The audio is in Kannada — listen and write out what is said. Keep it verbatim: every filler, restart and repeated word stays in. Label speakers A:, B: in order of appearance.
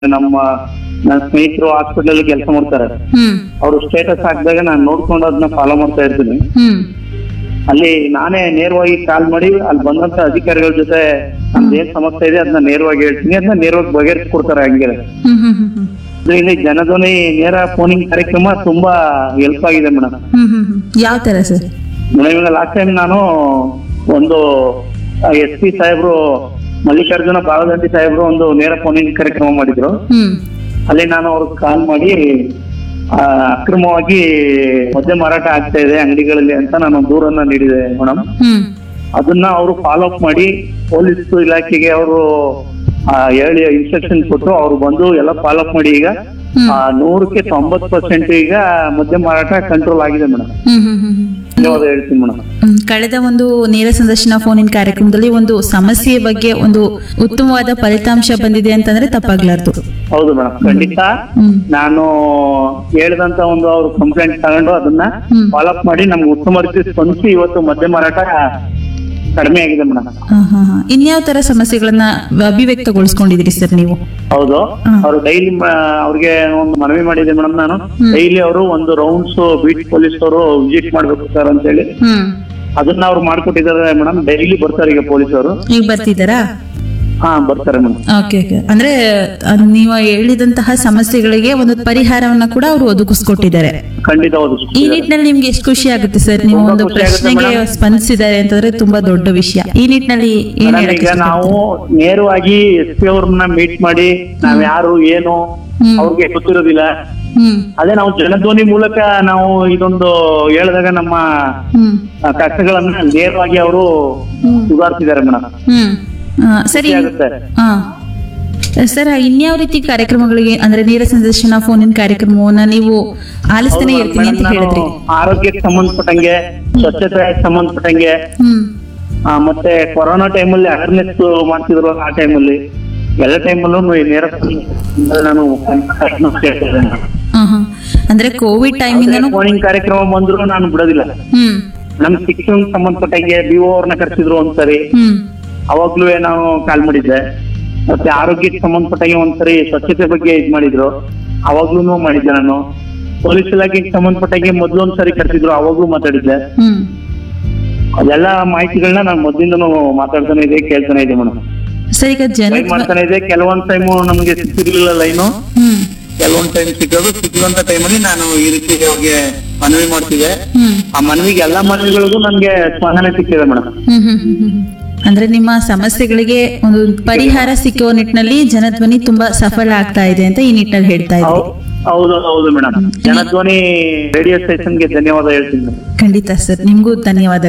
A: ನಮ್ಮ ನನ್ನ ಸ್ನೇಹಿತರು ಹಾಸ್ಪಿಟಲ್ ಕೆಲಸ ಮಾಡ್ತಾರೆ.
B: ಹ್ಮ್
A: ಅವರು ಸ್ಟೇಟಸ್ ಹಾಕಿದಾಗ ನಾನು ನೋಡ್ಕೊಂಡು ಅದನ್ನ ಫಾಲೋ ಮಾಡ್ತಾ ಇರ್ತೀನಿ.
B: ಹ್ಮ್
A: ಅಲ್ಲಿ ನಾನೇ ನೇರವಾಗಿ ಕಾಲ್ ಮಾಡಿ ಅಲ್ಲಿ ಬಂದಂತ ಅಧಿಕಾರಿಗಳ ಜೊತೆ ನಮ್ದು ಏನ್ ಸಮಸ್ಯೆ ಇದೆ ಅದನ್ನ ನೇರವಾಗಿ ಹೇಳ್ತೀನಿ, ಅದನ್ನ ನೇರವಾಗಿ ಬಗೆಹರಿಸ್ಕೊಡ್ತಾರೆ. ಹಂಗೆ
B: ಹ್ಮ್ ಹ್ಮ್ ಹ್ಮ್ ಹ್ಮ್
A: ಇಲ್ಲಿ ಜನಧ್ವನಿ ನೇರ ಫೋನಿಂಗ್ ಕಾರ್ಯಕ್ರಮ ತುಂಬಾ ಹೆಲ್ಪ್ ಆಗಿದೆ ಮೇಡಮ್.
B: ಹ್ಮ್ ಹ್ಮ್ ಹ್ಮ್ ಯಾವ ತರ ಸರ್?
A: ಮೇಡಮ್ ಇವಾಗ ಲಾಸ್ಟ್ ಟೈಮ್ ನಾನು ಒಂದು ಎಸ್ ಪಿ ಸಾಹೇಬ್ರು ಮಲ್ಲಿಕಾರ್ಜುನ ಬಾಳದಂಡಿ ಸಾಹೇಬ್ರು ಒಂದು ನೇರ ಫೋನಿಂಗ್ ಕಾರ್ಯಕ್ರಮ ಮಾಡಿದ್ರು.
B: ಹ್ಮ್
A: ಅಲ್ಲಿ ನಾನು ಅವ್ರಿಗೆ ಕಾಲ್ ಮಾಡಿ ಆ, ಅಕ್ರಮವಾಗಿ ಮದ್ಯ ಮಾರಾಟ ಆಗ್ತಾ ಇದೆ ಅಂಗಡಿಗಳಲ್ಲಿ ಅಂತ ನಾನು ದೂರನ್ನ ನೀಡಿದೆ ಮೇಡಮ್.
B: ಹ್ಮ್
A: ಅದನ್ನ ಅವರು ಫಾಲೋ ಅಪ್ ಮಾಡಿ ಪೊಲೀಸ್ ಇಲಾಖೆಗೆ ಅವರು ಹೇಳಿ ಇನ್ಸ್ಟ್ರಕ್ಷನ್ ಕೊಟ್ಟು ಅವ್ರು ಬಂದು ಎಲ್ಲ ಫಾಲೋ ಅಪ್ ಮಾಡಿ ಈಗ ಆ, ನೂರಕ್ಕೆ ತೊಂಬತ್ ಪರ್ಸೆಂಟ್ ಈಗ ಮದ್ಯ ಮಾರಾಟ ಕಂಟ್ರೋಲ್ ಆಗಿದೆ ಮೇಡಮ್.
B: ಹ್ಮ್ ಹ್ಮ್ ಹ್ಮ್ ಹ್ಮ್
A: ಧನ್ಯವಾದ ಹೇಳ್ತೀನಿ ಮೇಡಮ್.
B: ಹ್ಮ್. ಕಳೆದ ಒಂದು ನೇರ ಸಂದರ್ಶನ ಫೋನ್ ಇನ್ ಕಾರ್ಯಕ್ರಮದಲ್ಲಿ ಒಂದು ಸಮಸ್ಯೆ ಬಗ್ಗೆ ಒಂದು ಉತ್ತಮವಾದ ಫಲಿತಾಂಶ ಬಂದಿದೆ ಅಂತಂದ್ರೆ ತಪ್ಪಾಗ್ಲಾರ್ದು.
A: ಹೌದು ಮೇಡಮ್, ಖಂಡಿತ.
B: ಹ್ಮ್.
A: ನಾನು ಹೇಳಿದಂತ ಒಂದು ಅವ್ರು ಕಂಪ್ಲೇಂಟ್ ತಗೊಂಡು ಅದನ್ನ
B: ಹ್ಮ್.
A: ಫಾಲೋ ಅಪ್ ಮಾಡಿ ನಮ್ಗೆ ಉತ್ತಮ ರೀತಿ ಸ್ಪಂದಿಸಿ ಇವತ್ತು ಮದ್ಯ ಮಾರಾಟ ಕಡಿಮೆ ಆಗಿದೆ ಮೇಡಮ್.
B: ಹಾ, ಹಾ, ಹಾ. ಇನ್ಯಾವ ತರ ಸಮಸ್ಯೆಗಳನ್ನ ಅಭಿವ್ಯಕ್ತಗೊಳಿಸ್ಕೊಂಡಿದ್ದೀರಿ ಸರ್ ನೀವು?
A: ಹೌದು,
B: ಹ್ಮ್.
A: ಅವರು ಡೈಲಿ ಅವ್ರಿಗೆ ಒಂದು ಮನವಿ ಮಾಡಿದೆ ಮೇಡಮ್. ನಾನು
B: ಹ್ಮ್.
A: ಡೈಲಿ ಅವರು ಒಂದು ರೌಂಡ್ಸ್ ಬೀಟ್ ಪೊಲೀಸ್ ಅವರು ವಿಸಿಟ್ ಮಾಡ್ಬೇಕು ಸರ್ ಅಂತ ಹೇಳಿ
B: ಹ್ಮ್
A: ಅದನ್ನ ಅವ್ರು ಮಾಡ್ಕೊಟ್ಟಿದ್ದಾರೆ ಮೇಡಮ್. ಡೈಲಿ ಬರ್ತಾರೆ ಈಗ ಪೊಲೀಸ್ ಅವರು.
B: ಈಗ ಬರ್ತಿದ್ದಾರಾ?
A: ಹಾ ಬರ್ತಾರೆ ಮೇಡಮ್.
B: Okay okay. ಅಂದ್ರೆ ಅದ್ ನೀವು ಹೇಳಿದಂತಹ ಸಮಸ್ಯೆಗಳಿಗೆ ಒಂದು ಪರಿಹಾರವನ್ನ ಕೂಡ ಅವರು ಒದಗಿಸ್ಕೊಟ್ಟಿದ್ದಾರೆ.
A: ಖಂಡಿತ ಹೌದು.
B: ಈ ನಿಟ್ಟಿನಲ್ಲಿ ನಿಮ್ಗೆ ಎಷ್ಟು ಖುಷಿ ಆಗುತ್ತೆ ಸರ್? ನೀವು
A: ತುಂಬಾ
B: ಒಂದು
A: ಖುಷಿ ಆಗುತ್ತೆ
B: ಪ್ರಶ್ನೆಗೆ
A: ಮೇಡಮ್.
B: ಸ್ಪಂದಿಸಿದ್ದಾರೆ ಅಂತಂದ್ರೆ ತುಂಬಾ ದೊಡ್ಡ ವಿಷಯ. ಈ ನಿಟ್ಟಿನಲ್ಲಿ ಏನ್
A: ಮೇಡಮ್,
B: ಹೇಳಕ್
A: ಈಗ ನಾವು ನೇರವಾಗಿ ಎಸ್ ಪಿ ಅವ್ರನ್ನ ಮೀಟ್ ಮಾಡಿ ನಾವ್ ಯಾರು ಏನು
B: ಹ್ಮ್.
A: ಅವ್ರಿಗೆ ಗೊತ್ತಿರೋದಿಲ್ಲ.
B: ಹ್ಮ್
A: ಅದೇ ನಾವು ಜನಧ್ವನಿ ಮೂಲಕ ನಾವು ಇದೊಂದು ಹೇಳಿದಾಗ ನಮ್ಮ
B: ಹ್ಮ್
A: ಆ, ಕಷ್ಟಗಳನ್ನ ನೇರವಾಗಿ ಅವರು
B: ಹ್ಮ್.
A: ಸುಧಾರಿಸಿದ್ದಾರೆ ಮೇಡಮ್.
B: ಹ್ಮ್ ಆ, ಸರಿ.
A: ಖುಷಿ ಆಗುತ್ತೆ.
B: ಹಾ ಸರ್, ಇನ್ಯಾವ ರೀತಿ ಕಾರ್ಯಕ್ರಮಗಳಿಗೆ ಅಂದ್ರೆ ನೇರ ಸಂದರ್ಶನ ಫೋನ್ ಇನ್ ಕಾರ್ಯಕ್ರಮವನ್ನ ನೀವು ಆಲಿಸ್ತಾನೆ
A: ಹೌದು
B: ಇರ್ತೀನಿ
A: ಮೇಡಮ್,
B: ಅಂತ
A: ನಾನು
B: ಹೇಳಿದ್ರಿ.
A: ಆರೋಗ್ಯಕ್ಕೆ ಸಂಬಂಧಪಟ್ಟಂಗೆ, ಸ್ವಚ್ಛತೆಗೆ ಸಂಬಂಧಪಟ್ಟಂಗೆ,
B: ಹ್ಮ್
A: ಆ, ಮತ್ತೆ ಕೊರೋನಾ ಟೈಮಲ್ಲಿ ಅವೇರ್ನೆಸ್ ಮಾಡ್ತಿದ್ರು. ಆ ಟೈಮಲ್ಲಿ ಎಲ್ಲ ಟೈಮಲ್ಲೂ ನೇರ ನಾನು ಕೇಳ್ತಿದ್ದೇನೆ.
B: ಹಾ, ಹಾ. ಅಂದ್ರೆ ಕೋವಿಡ್ ಟೈಮಿಂದನು.
A: ಫೋನಿಂಗ್ ಕಾರ್ಯಕ್ರಮ ಬಂದ್ರು ನಾನು ಬಿಡೋದಿಲ್ಲ.
B: ಹ್ಮ್
A: ನಮ್ ಶಿಕ್ಷಣಕ್ಕೆ ಸಂಬಂಧಪಟ್ಟಂಗೆ ಬಿ ಓ ಅವ್ರನ್ನ ಕರೆಸಿದ್ರು ಒಂದ್ಸರಿ,
B: ಹ್ಮ್
A: ಅವಾಗ್ಲೂ ನಾನು ಕಾಲ್ ಮಾಡಿದ್ದೆ. ಮತ್ತೆ ಆರೋಗ್ಯಕ್ಕೆ ಸಂಬಂಧಪಟ್ಟಂಗೆ ಒಂದ್ಸರಿ ಸ್ವಚ್ಛತೆ ಬಗ್ಗೆ ಇದ್ ಮಾಡಿದ್ರು, ಅವಾಗ್ಲೂ ಮಾಡಿದ್ದೆ ನಾನು. ಪೊಲೀಸ್ ಇಲಾಖೆಗೆ ಸಂಬಂಧಪಟ್ಟಂಗೆ ಮೊದ್ಲು ಒಂದ್ಸರಿ ಕರೆಸಿದ್ರು, ಅವಾಗ್ಲೂ ಮಾತಾಡಿದ್ದೆ.
B: ಹ್ಮ್
A: ಅದೆಲ್ಲ ಮಾಹಿತಿಗಳನ್ನ ನಾನು ಮೊದ್ಲಿಂದನೂ ಮಾತಾಡ್ತಾನೆ ಇದೆ, ಕೇಳ್ತಾನೆ ಇದೆ ಮೇಡಮ್.
B: ಸರ್, ಈಗ ಜನ
A: ಟ್ರೈ ಮಾಡ್ತಾನೆ ಇದೆ. ಕೆಲವೊಂದ್ ಟೈಮ್ ನಮ್ಗೆ ಸಿಕ್ಕಿರ್ಲಿಲ್ಲ ಲೈನು,
B: ಹ್ಮ್
A: ಕೆಲವೊಂದ್ ಟೈಮ್ ಸಿಕ್ಕೋದು. ಸಿಕ್ಕುವಂತ ಟೈಮಲ್ಲಿ ನಾನು ಈ ರೀತಿ ಅವ್ರಿಗೆ ಮನವಿ ಮಾಡ್ತಿದ್ದೆ.
B: ಹ್ಮ್
A: ಆ ಮನವಿಗೆ ಎಲ್ಲಾ ಮನವಿಗಳಿಗೂ ನನ್ಗೆ ಸ್ಪಂದನೆ ಸಿಕ್ಕಿದೆ ಮೇಡಮ್.
B: ಹ್ಮ್ ಹ್ಮ್ ಹ್ಮ್ ಹ್ಮ್. ಅಂದ್ರೆ ನಿಮ್ಮ ಸಮಸ್ಯೆಗಳಿಗೆ ಒಂದು ಪರಿಹಾರ ಸಿಕ್ಕುವ ನಿಟ್ಟಿನಲ್ಲಿ ಜನಧ್ವನಿ ತುಂಬಾ ಸಫಲ ಆಗ್ತಾ ಇದೆ ಅಂತ ಈ ನಿಟ್ಟಿನಲ್ಲಿ ಹೇಳ್ತಾ ಇದ್ದೀವಿ.
A: ಹೌದು ಹೌದು ಮೇಡಮ್. ಜನಧ್ವನಿ ರೇಡಿಯೋ ಸ್ಟೇಷನ್ಗೆ ಧನ್ಯವಾದ ಹೇಳ್ತೀನಿ.
B: ಖಂಡಿತ ಸರ್, ನಿಮ್ಗೂ ಧನ್ಯವಾದ.